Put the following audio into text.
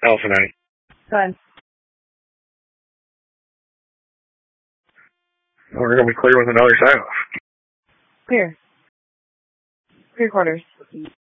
Alpha 90. Fine. We're going to be clear with another sign off. Clear. Clear quarters.